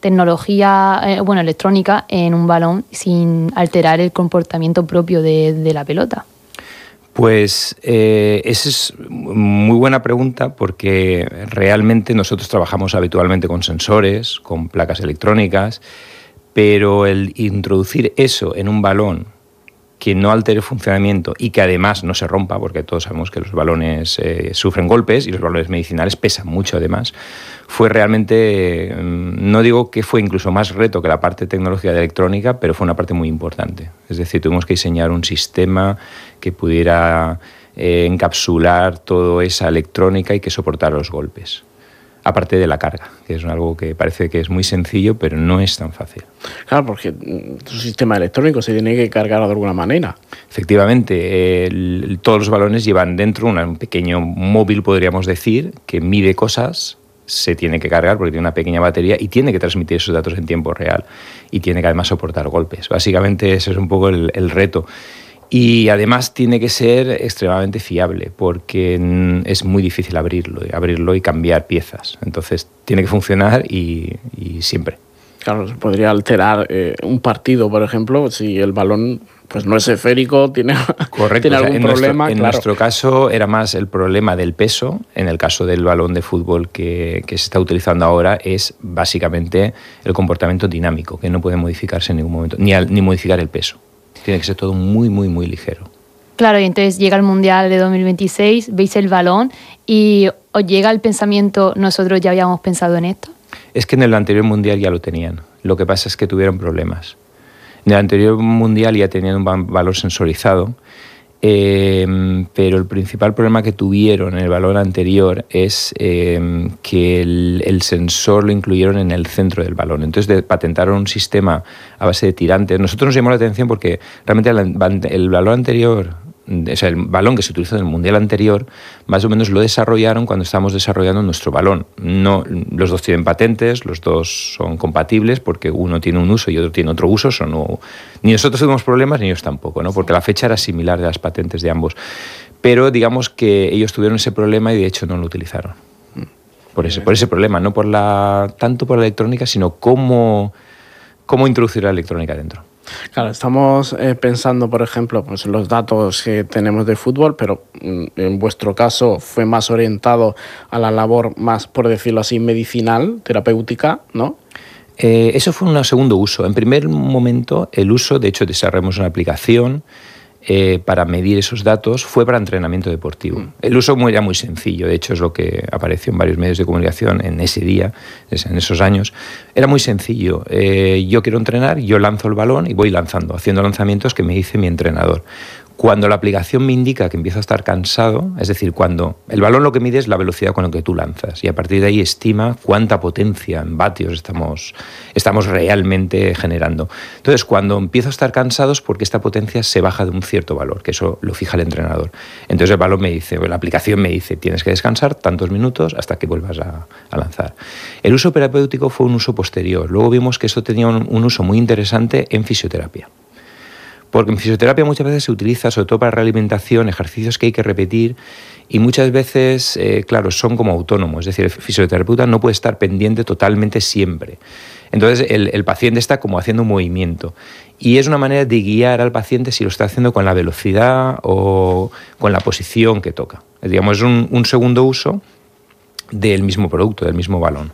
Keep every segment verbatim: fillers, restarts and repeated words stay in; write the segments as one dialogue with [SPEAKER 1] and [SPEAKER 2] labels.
[SPEAKER 1] tecnología, eh, bueno, electrónica en un balón sin alterar el comportamiento propio de, de la pelota?
[SPEAKER 2] Pues eh, esa es muy buena pregunta, porque realmente nosotros trabajamos habitualmente con sensores, con placas electrónicas, pero el introducir eso en un balón que no altere el funcionamiento y que además no se rompa, porque todos sabemos que los balones eh, sufren golpes y los balones medicinales pesan mucho además, fue realmente, eh, no digo que fue incluso más reto que la parte tecnológica de electrónica, pero fue una parte muy importante. Es decir, tuvimos que diseñar un sistema que pudiera eh, encapsular toda esa electrónica y que soportara los golpes. Aparte de la carga, que es algo que parece que es muy sencillo, pero no es tan fácil.
[SPEAKER 3] Claro, porque tu sistema electrónico se tiene que cargar de alguna manera.
[SPEAKER 2] Efectivamente, el, todos los balones llevan dentro una, un pequeño móvil, podríamos decir, que mide cosas, se tiene que cargar porque tiene una pequeña batería y tiene que transmitir esos datos en tiempo real y tiene que además soportar golpes. Básicamente ese es un poco el, el reto. Y además tiene que ser extremadamente fiable, porque es muy difícil abrirlo, abrirlo y cambiar piezas. Entonces tiene que funcionar y, y siempre.
[SPEAKER 3] Claro, se podría alterar eh, un partido, por ejemplo, si el balón pues no es esférico, tiene,
[SPEAKER 2] Correcto,
[SPEAKER 3] tiene algún
[SPEAKER 2] o sea, en
[SPEAKER 3] problema.
[SPEAKER 2] Nuestro, en
[SPEAKER 3] claro.
[SPEAKER 2] nuestro caso era más el problema del peso. En el caso del balón de fútbol que, que se está utilizando ahora es básicamente el comportamiento dinámico, que no puede modificarse en ningún momento, ni, al, ni modificar el peso. Tiene que ser todo muy, muy, muy ligero.
[SPEAKER 1] Claro, y entonces llega el Mundial de dos mil veintiséis, veis el balón y os llega el pensamiento, nosotros ya habíamos pensado en esto.
[SPEAKER 2] Es que en el anterior Mundial ya lo tenían. Lo que pasa es que tuvieron problemas. En el anterior Mundial ya tenían un valor sensorizado, eh, pero el principal problema que tuvieron en el balón anterior es eh, que el, el sensor lo incluyeron en el centro del balón. Entonces de, patentaron un sistema a base de tirantes. Nosotros nos llamó la atención porque realmente el, el balón anterior, o sea, el balón que se utilizó en el Mundial anterior, más o menos lo desarrollaron cuando estábamos desarrollando nuestro balón. No, los dos tienen patentes, los dos son compatibles porque uno tiene un uso y otro tiene otro uso. Eso no, ni nosotros tuvimos problemas ni ellos tampoco, ¿no? Porque la fecha era similar de las patentes de ambos. Pero digamos que ellos tuvieron ese problema y de hecho no lo utilizaron. Por ese, por ese problema, no por la, tanto por la electrónica, sino cómo, cómo introducir la electrónica dentro.
[SPEAKER 3] Claro, estamos eh, pensando, por ejemplo, pues, en los datos que tenemos de fútbol, pero mm, en vuestro caso fue más orientado a la labor más, por decirlo así, medicinal, terapéutica, ¿no?
[SPEAKER 2] Eh, eso fue un segundo uso. En primer momento, el uso, de hecho, desarrollamos una aplicación eh, para medir esos datos, fue para entrenamiento deportivo. Mm. El uso era muy sencillo, de hecho es lo que apareció en varios medios de comunicación en ese día, en esos años. Era muy sencillo. Eh, yo quiero entrenar, yo lanzo el balón y voy lanzando, haciendo lanzamientos que me dice mi entrenador. Cuando la aplicación me indica que empiezo a estar cansado, es decir, cuando el balón lo que mide es la velocidad con la que tú lanzas y a partir de ahí estima cuánta potencia en vatios estamos, estamos realmente generando. Entonces, cuando empiezo a estar cansado es porque esta potencia se baja de un cierto valor, que eso lo fija el entrenador. Entonces el balón me dice, o la aplicación me dice, tienes que descansar tantos minutos hasta que vuelvas a, a lanzar. El uso terapéutico fue un uso posterior. Luego vimos que esto tenía un, un uso muy interesante en fisioterapia. Porque en fisioterapia muchas veces se utiliza, sobre todo para realimentación, ejercicios que hay que repetir y muchas veces, eh, claro, son como autónomos. Es decir, el fisioterapeuta no puede estar pendiente totalmente siempre. Entonces el, el paciente está como haciendo un movimiento y es una manera de guiar al paciente si lo está haciendo con la velocidad o con la posición que toca. Es, digamos, es un, un segundo uso del mismo producto, del mismo balón.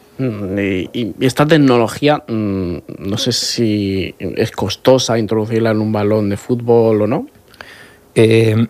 [SPEAKER 3] Y, y esta tecnología, no sé si es costosa introducirla en un balón de fútbol o no.
[SPEAKER 2] Eh,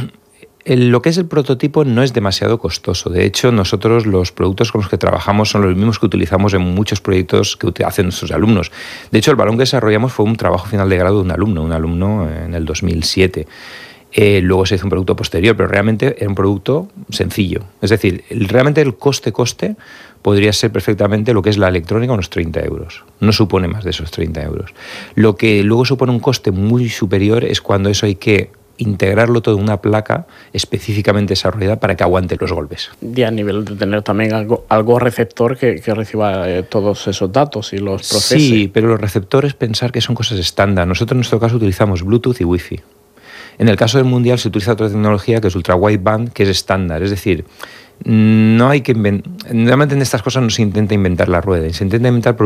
[SPEAKER 2] el, lo que es el prototipo no es demasiado costoso. De hecho, nosotros los productos con los que trabajamos son los mismos que utilizamos en muchos proyectos que hacen nuestros alumnos. De hecho, el balón que desarrollamos fue un trabajo final de grado de un alumno, un alumno en el dos mil siete. Eh, luego se hizo un producto posterior, pero realmente era un producto sencillo. Es decir, el, realmente el coste-coste podría ser perfectamente lo que es la electrónica, unos treinta euros. No supone más de esos treinta euros. Lo que luego supone un coste muy superior es cuando eso hay que integrarlo todo en una placa específicamente desarrollada para que aguante los golpes.
[SPEAKER 3] Y a nivel de tener también algo, algo receptor que, que reciba eh, todos esos datos y los procese.
[SPEAKER 2] Sí, pero los receptores pensar que son cosas estándar. Nosotros en nuestro caso utilizamos Bluetooth y Wi-Fi. En el caso del Mundial se utiliza otra tecnología que es ultra wideband, que es estándar. Es decir, no hay que inventar. Normalmente en estas cosas no se intenta inventar la rueda, se intenta inventar